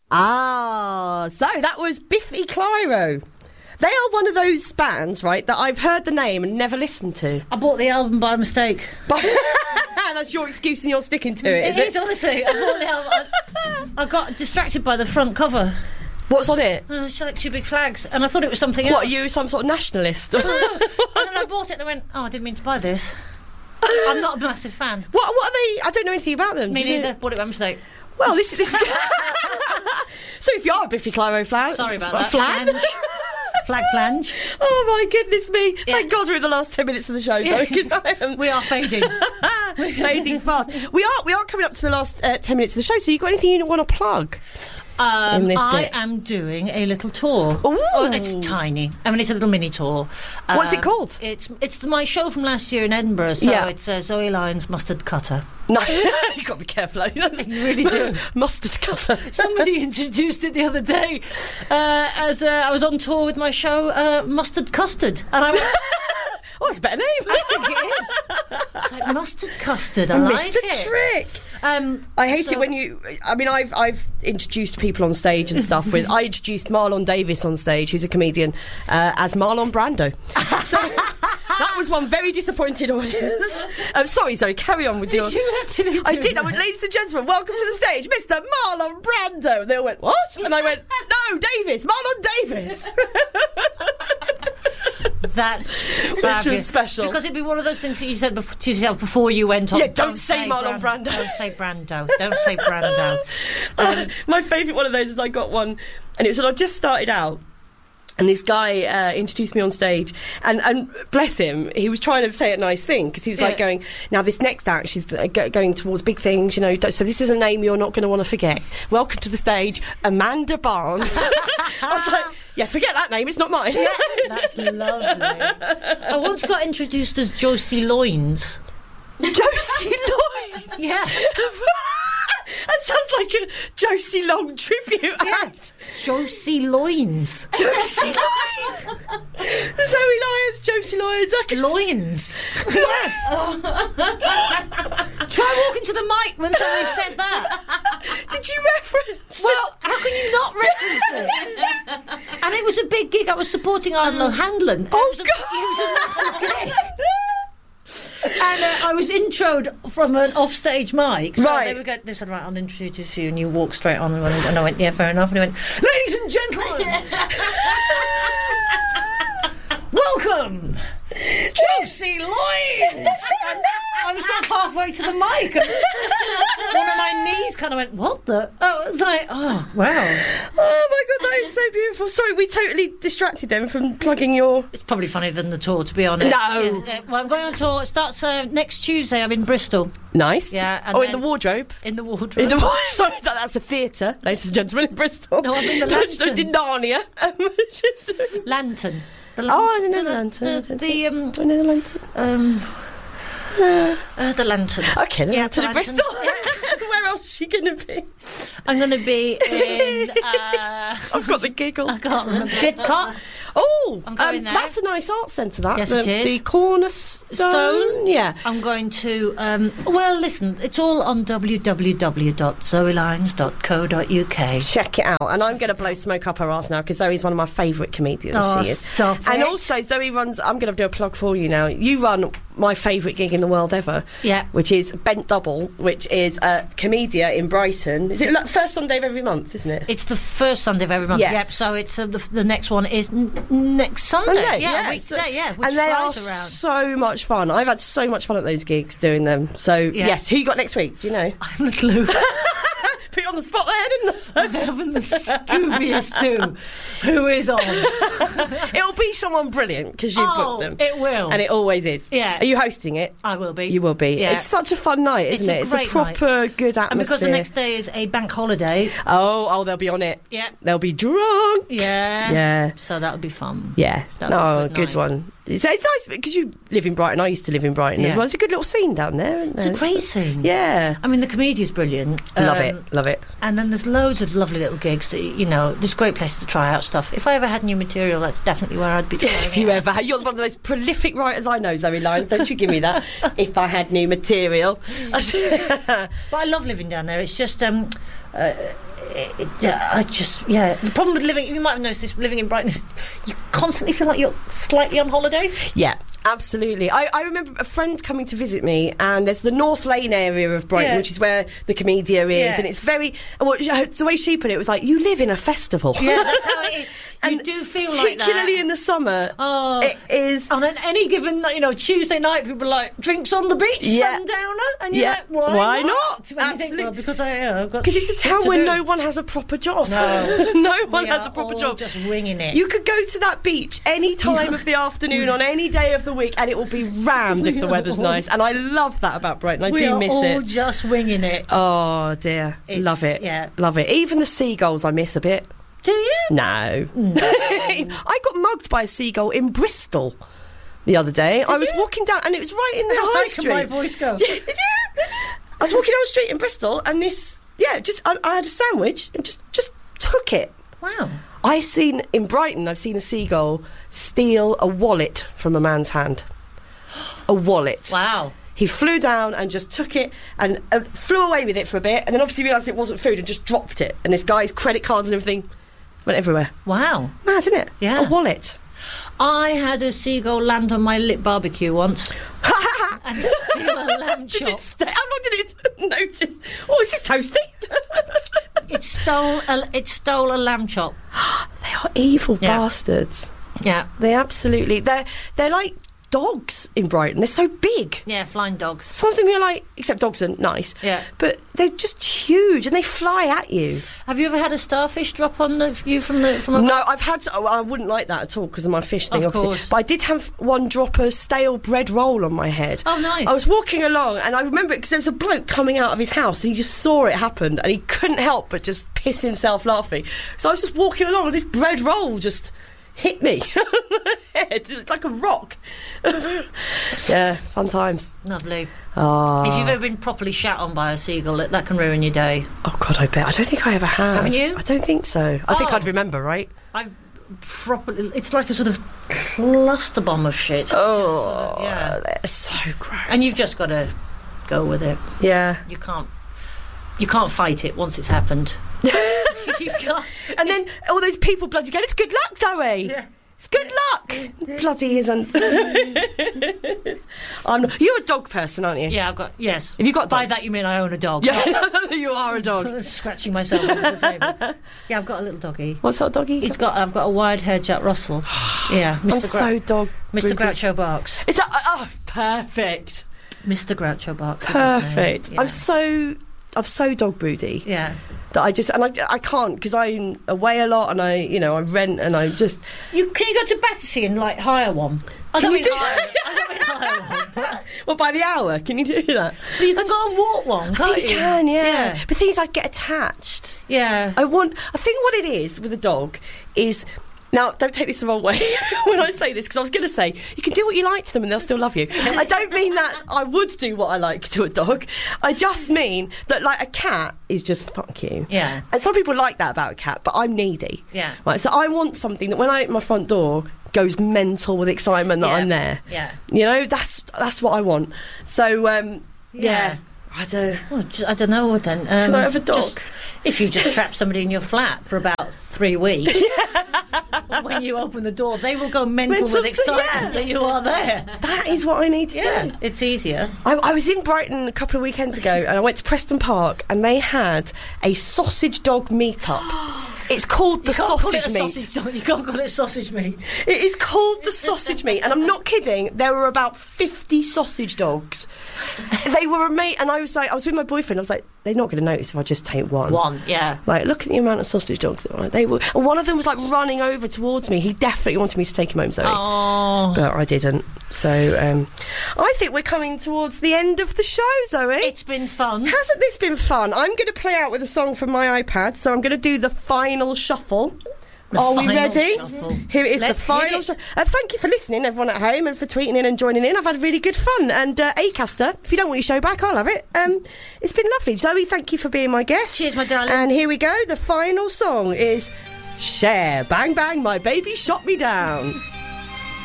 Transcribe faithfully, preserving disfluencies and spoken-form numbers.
Ah, so that was Biffy Clyro. They are one of those bands, right, that I've heard the name and never listened to. I bought the album by mistake. That's your excuse and you're sticking to it, is it it? is, honestly. I bought the album. I, I got distracted by the front cover. What's on it? Uh, it's like two big flags, and I thought it was something else. What, are you some sort of nationalist? No. And then I bought it and I went, oh, I didn't mean to buy this. I'm not a massive fan. What What are they? I don't know anything about them. Me Do you neither. know? Bought it by mistake. Well, this is... This So if you are a Biffy Clyro flag... Sorry about a that. Flange? Flag flange. Oh, my goodness me. Yeah. Thank God we're in the last ten minutes of the show, though, because I am... We are fading. fading fast. We are, we are coming up to the last uh, ten minutes of the show, so you got anything you want to plug? Um, in this I bit? am doing a little tour. Ooh. Oh, it's tiny. I mean, it's a little mini tour. What's Um, it called? It's it's my show from last year in Edinburgh. So Yeah. it's uh, Zoe Lyons Mustard Cutter. No, you've got to be careful. That's You really do. Mustard cutter. Somebody introduced it the other day uh, as uh, I was on tour with my show, uh, Mustard Custard, and I went, Oh, it's a better name. I think it is. It's like mustard custard. I like Missed a it. trick. Um, I hate so- it when you... I mean, I've I've introduced people on stage and stuff with... I introduced Marlon Davis on stage, who's a comedian, uh, as Marlon Brando. So that was one very disappointed audience. I'm sorry, Zoe, carry on with Did your... you actually? I do did. I that? went, ladies and gentlemen, welcome to the stage, Mister Marlon Brando. And they all went, what? And I went, no, Davis, Marlon Davis. That's Which fabulous. was special. Because it'd be one of those things that you said bef- to yourself before you went on. Yeah, don't say Marlon Bran- Brando. Don't say Brando. Don't say Brando. Um, my favourite one of those is I got one, and it was when I just started out. And this guy uh, introduced me on stage, and, and bless him, he was trying to say a nice thing, because he was Yeah. like going, now this next act, she's uh, go- going towards big things, you know, d- so this is a name you're not going to want to forget. Welcome to the stage, Amanda Barnes. I was like, yeah, forget that name, it's not mine. That's lovely. I once got introduced as Josie Loins. Josie Lloyd. Yeah. That sounds like a Josie Long tribute act. Josie Loins. Josie Lyons. Zoe Lyons, Josie Lyons. I can... Loins. Yeah. Try walking to the mic when somebody said that. Did you reference? Well, how can you not reference it? And it was a big gig. I was supporting Arlo Handlin. Oh, it was a, God. It was a massive gig. And uh, I was introed from an offstage mic. So Right. they were going, they said, right, I'll introduce you, and you walk straight on. And I and I went, yeah, fair enough. And he went, ladies and gentlemen, welcome, Josie Loins. And I was sort of halfway to the mic, and one of my knees kind of went, what the? Oh, I was like, oh, wow. Oh my God, that is so beautiful. Sorry, we totally distracted them from plugging your... It's probably funnier than the tour, to be honest. No. Yeah, yeah. Well, I'm going on tour. It starts uh, next Tuesday. I'm in Bristol. Nice. Yeah, and Oh, in then- the wardrobe. In the wardrobe. In the wa- Sorry, that, that's a theatre, ladies and gentlemen, in Bristol. No, I'm in the Don't- don't Lantern. do Narnia. Um, just- Lantern. The Oh, I didn't know the, the lantern. I The, don't the, um, Do I know the lantern? um, uh, the lantern. Okay, the Yeah, lantern the in lantern. Bristol. Where else is she going to be? I'm going to be in. Uh, I've got the giggle. I can't remember. Didcot. Oh, I'm going um, there. that's a nice art centre, that. Yes, the, it is. The Cornerstone. Stone. Yeah. I'm going to. Um, well, listen, it's all on w w w dot zoe lyons dot co dot u k. Check it out. And I'm going to blow smoke up her arse now, because Zoe's one of my favourite comedians. Oh, she is. stop And it. also, Zoe runs... I'm going to do a plug for you now. You run my favourite gig in the world ever. Yeah. Which is Bent Double, which is a Comedia in Brighton. Is it like first Sunday of every month, isn't it? It's the first Sunday of every month. Yeah. Yep. So it's uh, the, the next one is n- next Sunday. Sunday, yeah, a week so- today. Yeah, which and they are flies around. so much fun. I've had so much fun at those gigs doing them. So, Yeah. yes, who you got next week? Do you know? I haven't a clue. Put you on the spot there, didn't I? I haven't the Scoobiest too. Who is on? It'll be someone brilliant, because you've Oh, booked them. it will. And it always is. Yeah. Are you hosting it? I will be. You will be. Yeah. It's such a fun night, isn't It's a it? great it's a proper good atmosphere. And because the next day is a bank holiday. Oh, oh, they'll be on it. Yeah. They'll be drunk. Yeah. Yeah. So that'll be fun. Yeah. That'll No, be a good, good night. one. It's, it's nice because you live in Brighton. I used to live in Brighton as Yeah. well. It's a good little scene down there, isn't It's there? a great scene. Yeah. I mean, the Comedia's brilliant. Love Um, it. Love it. And then there's loads of lovely little gigs that, you know, there's great places to try out stuff. If I ever had new material, that's definitely where I'd be trying If it you out. ever had, you're one of the most prolific writers I know, Zoe Lyons. Don't you give me that. If I had new material. But I love living down there. It's just, um, uh, it, uh, I just, yeah. The problem with living, you might have noticed this, living in Brighton is you constantly feel like you're slightly on holiday. Yeah, absolutely. I, I remember a friend coming to visit me, and there's the North Lane area of Brighton, Yeah. which is where the Comedia is, Yeah. and it's very, well, the way she put it, it was like, you live in a festival. Yeah, that's how it is. You And do feel like that. particularly in the summer, Oh. it is... And then any given, you know, Tuesday night, people are like, drinks on the beach, Yeah. sundowner, and you're Yeah. like, why, Why not? not? And you think, Absolutely. well, because I, uh, I've got Because it's a shit town to where do. no one has a proper job. No. no one We has are a proper all job. just winging it. You could go to that beach any time of the afternoon on any day of the week, and it will be rammed if the weather's nice. And I love that about Brighton. I we do are miss all it. just winging it. Oh dear, It's- love it. yeah. Love it. Even the seagulls, I miss a bit. Do you? No, I got mugged by a seagull in Bristol the other day. I was you? walking down, and it was right in the How high high can street. my voice go? Yeah, did you? I was walking down the street in Bristol, and this, yeah, just I, I had a sandwich and just just took it. Wow. I seen in Brighton, I've seen a seagull steal a wallet from a man's hand. A wallet. Wow. He flew down and just took it and uh, flew away with it for a bit, and then obviously realised it wasn't food and just dropped it. And this guy's credit cards and everything went everywhere. Wow. Mad, isn't it? Yeah. A wallet. I had a seagull land on my lit barbecue once and steal a lamb Did chop. it stay? How long did it notice? Oh, is this toasty? It stole a, it stole a lamb chop. They are evil Yeah. bastards. Yeah. They absolutely. They're they're like dogs in Brighton. They're so big. Yeah, flying dogs. Some of them you're like, except dogs are nice. Yeah. But they're just huge and they fly at you. Have you ever had a starfish drop on the, you from the from a No, I've had. Oh, I wouldn't like that at all because of my fish thing, Of obviously. course. But I did have one drop a stale bread roll on my head. Oh, nice. I was walking along and I remember it because there was a bloke coming out of his house and he just saw it happen and he couldn't help but just piss himself laughing. So I was just walking along and this bread roll just hit me on the head. It's like a rock. Yeah, fun times. Lovely. Oh. If you've ever been properly shat on by a seagull, that, that can ruin your day. Oh God, I bet. I don't think I ever have. Haven't you? I don't think so. I think Oh. I'd remember, right? I've properly. It's like a sort of cluster bomb of shit. Just Oh, sort of- yeah. they're so gross. And you've just got to go with it. yeah. You can't. You can't fight it once it's happened. You can't. And then all those people bloody go, it's good luck, Zoe. Yeah. It's good luck. Bloody isn't. I'm not. You're a dog person, aren't you? Yeah, I've got. Yes. Have you got a By dog? that you mean I own a dog? Yeah, you are a dog. Scratching myself under the table. Yeah, I've got a little doggy. What sort of doggy? He's got. I've got a wide-haired Jack Russell. Yeah, I'm Mister so dog. Mister broody. Groucho Barks. Is that? Oh, perfect. Mister Groucho Barks. is his name. Perfect. Yeah. I'm so. I'm so dog broody Yeah. that I just and I, I can't because I'm away a lot and I you know I rent and I just You can you go to Battersea and like hire one? I Can don't you mean do hire. I don't mean hire one. But, well by the hour can you do that? but you can go and walk one, I can't think you you? can, yeah. Yeah. But things like get attached. Yeah. I want. I think what it is with a dog is. Now, don't take this the wrong way when I say this, because I was going to say, you can do what you like to them and they'll still love you. I don't mean that I would do what I like to a dog. I just mean that, like, a cat is just fuck you. Yeah. And some people like that about a cat, but I'm needy. Yeah. Right, so I want something that when I open my front door goes mental with excitement that Yeah. I'm there. Yeah. You know, that's that's what I want. So, um, yeah. Yeah. I don't... Well, j- I don't know then. Um, Can I have a dog? Just, if you just trap somebody in your flat for about three weeks, when you open the door, they will go mental, Mental, with excitement yeah. that you are there. That is what I need to Yeah, do. it's easier. I, I was in Brighton a couple of weekends ago and I went to Preston Park and they had a sausage dog meet-up. It's called the You can't call sausage it a meat. sausage dog. You can't call it sausage meat. It is called the sausage meat, and I'm not kidding. There were about fifty sausage dogs. They were a mate, and I was like, I was with my boyfriend. I was like, they're not going to notice if I just take one. One, yeah. Like, look at the amount of sausage dogs that were. They were, and one of them was like running over towards me. He definitely wanted me to take him home, Zoe. Oh, But I didn't. So um, I think we're coming towards the end of the show, Zoe. it's been fun. Hasn't this been fun? I'm going to play out with a song from my iPad, so I'm going to do the final shuffle. The Are we final ready? shuffle. Here it is, Let's the hit final it. shuffle. Uh, thank you for listening, everyone at home, and for tweeting in and joining in. I've had really good fun. And uh, Acaster, if you don't want your show back, I'll have it. Um, it's been lovely. Zoe, thank you for being my guest. Cheers, my darling. And here we go. The final song is Share. Bang, bang, my baby shot me down.